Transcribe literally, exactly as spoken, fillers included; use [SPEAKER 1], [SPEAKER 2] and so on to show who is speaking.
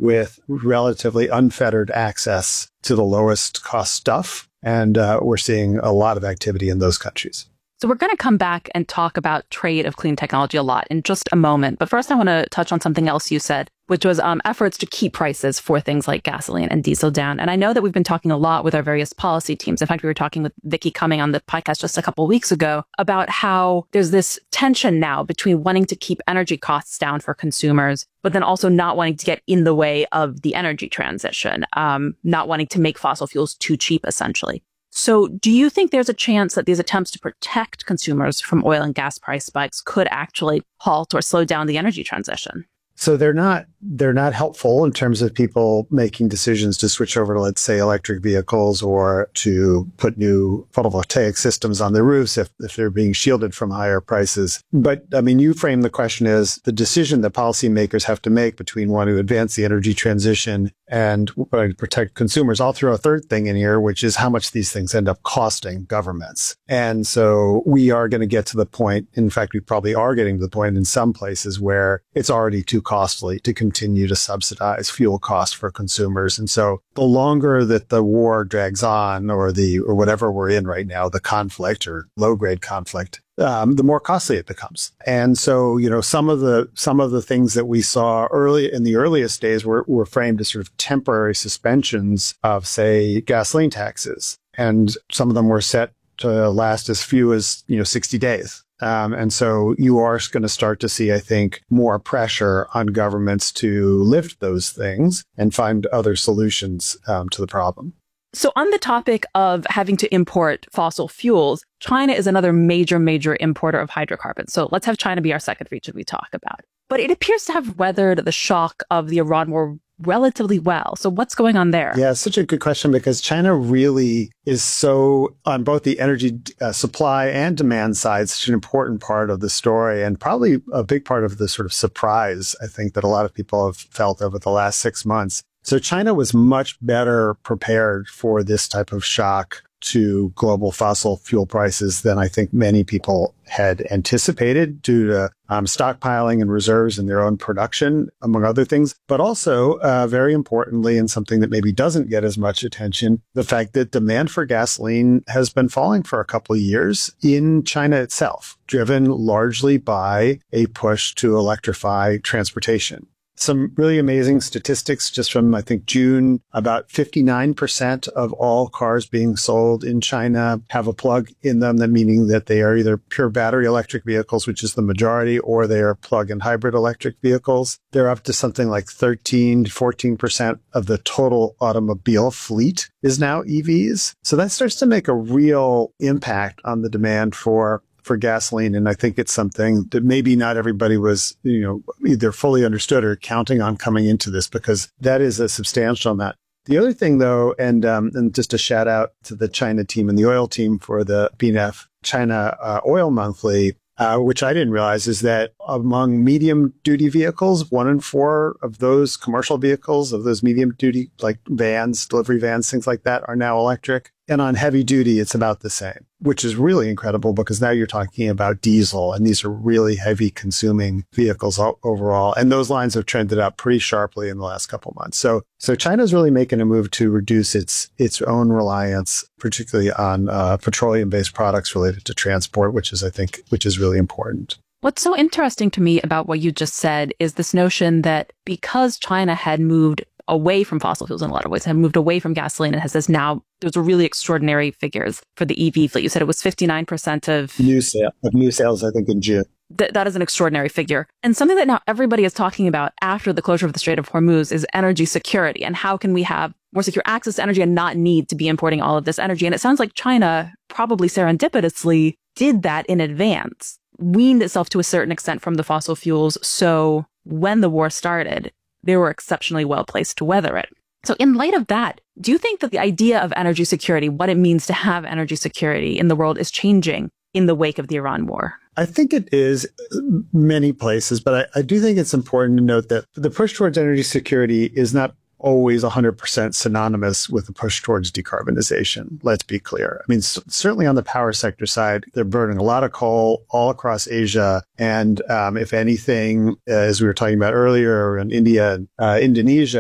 [SPEAKER 1] with relatively unfettered access to the lowest cost stuff. And uh, we're seeing a lot of activity in those countries.
[SPEAKER 2] So we're going to come back and talk about trade of clean technology a lot in just a moment. But first, I want to touch on something else you said, which was um, efforts to keep prices for things like gasoline and diesel down. And I know that we've been talking a lot with our various policy teams. In fact, we were talking with Vicky Cumming on the podcast just a couple of weeks ago about how there's this tension now between wanting to keep energy costs down for consumers, but then also not wanting to get in the way of the energy transition, um, not wanting to make fossil fuels too cheap, essentially. So do you think there's a chance that these attempts to protect consumers from oil and gas price spikes could actually halt or slow down the energy transition?
[SPEAKER 1] So they're not they're not helpful in terms of people making decisions to switch over to, let's say, electric vehicles or to put new photovoltaic systems on their roofs if, if they're being shielded from higher prices. But I mean, you frame the question as the decision that policymakers have to make between wanting to advance the energy transition and protect consumers. I'll throw a third thing in here, which is how much these things end up costing governments. And so we are going to get to the point, in fact, we probably are getting to the point in some places where it's already too costly to continue to subsidize fuel costs for consumers. And so the longer that the war drags on, or the or whatever we're in right now, the conflict or low-grade conflict, Um, the more costly it becomes. And so, you know, some of the, some of the things that we saw early in the earliest days were, were framed as sort of temporary suspensions of, say, gasoline taxes. And some of them were set to last as few as, you know, sixty days. Um, and so you are going to start to see, I think, more pressure on governments to lift those things and find other solutions um, to the problem.
[SPEAKER 2] So on the topic of having to import fossil fuels, China is another major, major importer of hydrocarbons. So let's have China be our second region we talk about. But it appears to have weathered the shock of the Iran war relatively well. So what's going on there?
[SPEAKER 1] Yeah, it's such a good question because China really is so, on both the energy uh, supply and demand side, such an important part of the story and probably a big part of the sort of surprise, I think, that a lot of people have felt over the last six months. So China was much better prepared for this type of shock to global fossil fuel prices than I think many people had anticipated due to um, stockpiling and reserves in their own production, among other things. But also, uh, very importantly, and something that maybe doesn't get as much attention, the fact that demand for gasoline has been falling for a couple of years in China itself, driven largely by a push to electrify transportation. Some really amazing statistics just from, I think, June. About fifty-nine percent of all cars being sold in China have a plug in them, that meaning that they are either pure battery electric vehicles, which is the majority, or they are plug-in hybrid electric vehicles. They're up to something like thirteen to fourteen percent of the total automobile fleet is now E Vs. So that starts to make a real impact on the demand for for gasoline. And I think it's something that maybe not everybody was, you know, either fully understood or counting on coming into this, because that is a substantial amount. The other thing, though, and um, and just a shout out to the China team and the oil team for the B N F China uh, Oil Monthly, uh, which I didn't realize, is that among medium duty vehicles, one in four of those commercial vehicles, of those medium duty, like vans, delivery vans, things like that, are now electric. And on heavy duty, it's about the same, which is really incredible because now you're talking about diesel, and these are really heavy consuming vehicles overall. And those lines have trended up pretty sharply in the last couple of months. So, so China's really making a move to reduce its, its own reliance, particularly on uh, petroleum-based products related to transport, which is, I think, which is really important.
[SPEAKER 2] What's so interesting to me about what you just said is this notion that because China had moved away from fossil fuels in a lot of ways, had moved away from gasoline, and has this now, those are really extraordinary figures for the E V fleet. You said it was fifty-nine percent of
[SPEAKER 1] new, sale, of new sales, I think, in June.
[SPEAKER 2] Th- that is an extraordinary figure. And something that now everybody is talking about after the closure of the Strait of Hormuz is energy security. And how can we have more secure access to energy and not need to be importing all of this energy? And it sounds like China probably serendipitously did that in advance, weaned itself to a certain extent from the fossil fuels. So when the war started, they were exceptionally well placed to weather it. So in light of that, do you think that the idea of energy security, what it means to have energy security in the world, is changing in the wake of the Iran war?
[SPEAKER 1] I think it is many places, but I, I do think it's important to note that the push towards energy security is not always one hundred percent synonymous with the push towards decarbonization. Let's be clear. I mean, c- certainly on the power sector side, they're burning a lot of coal all across Asia. And um, if anything, uh, as we were talking about earlier, in India and uh, Indonesia,